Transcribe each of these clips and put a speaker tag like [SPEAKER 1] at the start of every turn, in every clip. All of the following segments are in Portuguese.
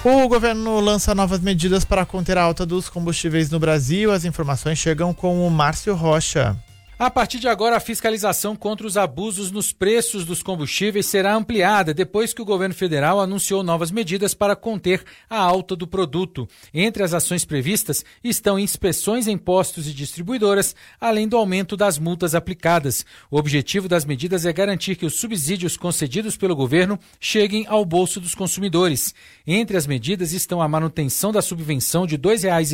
[SPEAKER 1] O governo lança novas medidas para conter a alta dos combustíveis no Brasil. As informações chegam com o Márcio Rocha.
[SPEAKER 2] A partir de agora, a fiscalização contra os abusos nos preços dos combustíveis será ampliada depois que o governo federal anunciou novas medidas para conter a alta do produto. Entre as ações previstas estão inspeções em postos e distribuidoras, além do aumento das multas aplicadas. O objetivo das medidas é garantir que os subsídios concedidos pelo governo cheguem ao bolso dos consumidores. Entre as medidas estão a manutenção da subvenção de R$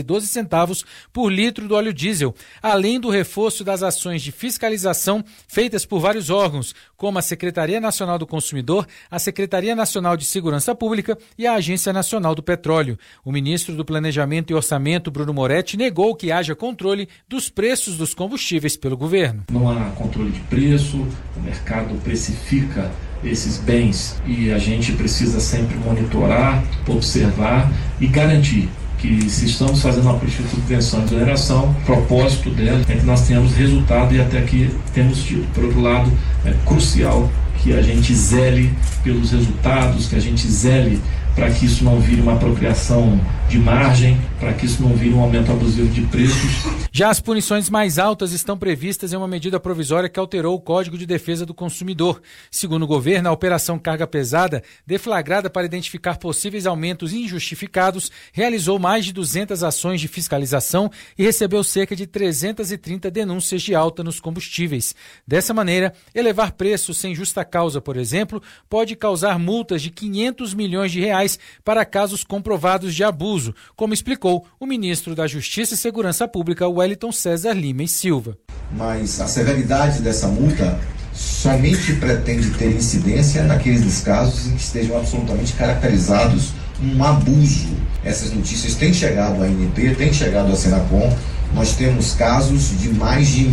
[SPEAKER 2] 2,12 por litro do óleo diesel, além do reforço das ações de fiscalização feitas por vários órgãos, como a Secretaria Nacional do Consumidor, a Secretaria Nacional de Segurança Pública e a Agência Nacional do Petróleo. O ministro do Planejamento e Orçamento, Bruno Moretti, negou que haja controle dos preços dos combustíveis pelo governo.
[SPEAKER 3] Não há controle de preço, o mercado precifica esses bens e a gente precisa sempre monitorar, observar e garantir que, se estamos fazendo uma política de subvenção e exoneração, o propósito dela é que nós tenhamos resultado e até que temos tido. Por outro lado, é crucial que a gente zele pelos resultados, que a gente zele para que isso não vire uma apropriação de margem, para que isso não vire um aumento abusivo de preços.
[SPEAKER 2] Já as punições mais altas estão previstas em uma medida provisória que alterou o Código de Defesa do Consumidor. Segundo o governo, a Operação Carga Pesada, deflagrada para identificar possíveis aumentos injustificados, realizou mais de 200 ações de fiscalização e recebeu cerca de 330 denúncias de alta nos combustíveis. Dessa maneira, elevar preços sem justa causa, por exemplo, pode causar multas de R$500 milhões para casos comprovados de abuso, como explicou o ministro da Justiça e Segurança Pública, Wellington César Lima e Silva.
[SPEAKER 4] Mas a severidade dessa multa somente pretende ter incidência naqueles casos em que estejam absolutamente caracterizados um abuso. Essas notícias têm chegado à ANP, têm chegado à Senacom. Nós temos casos de mais de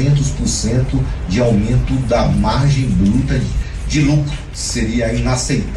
[SPEAKER 4] 1.300% de aumento da margem bruta de lucro. Seria inaceitável